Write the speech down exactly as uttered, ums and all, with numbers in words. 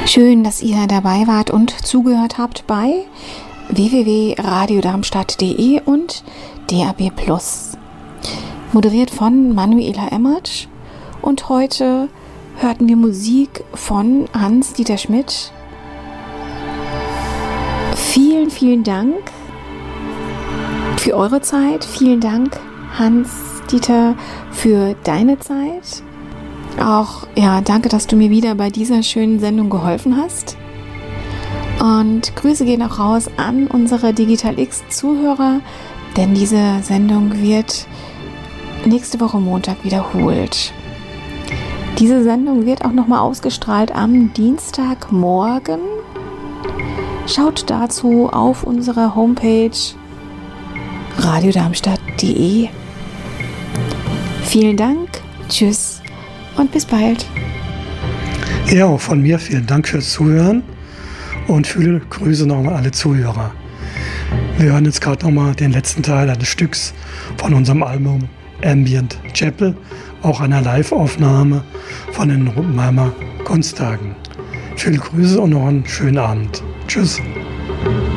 Schön, dass ihr dabei wart und zugehört habt bei w w w punkt radio darmstadt punkt d e und D A B plus. Moderiert von Manuela Emmertsch, und heute hörten wir Musik von Hans-Dieter Schmidt. Vielen, vielen Dank für eure Zeit. Vielen Dank, Hans-Dieter, für deine Zeit. Auch, ja, danke, dass du mir wieder bei dieser schönen Sendung geholfen hast. Und Grüße gehen auch raus an unsere Digital X-Zuhörer, denn diese Sendung wird nächste Woche Montag wiederholt. Diese Sendung wird auch nochmal ausgestrahlt am Dienstagmorgen. Schaut dazu auf unserer Homepage radio darmstadt punkt d e. Vielen Dank, tschüss und bis bald. Ja, auch von mir vielen Dank fürs Zuhören und viele Grüße nochmal an alle Zuhörer. Wir hören jetzt gerade nochmal den letzten Teil eines Stücks von unserem Album Ambient Chapel, auch einer Live-Aufnahme von den Ruppenheimer Kunsttagen. Viele Grüße und noch einen schönen Abend. Tschüss.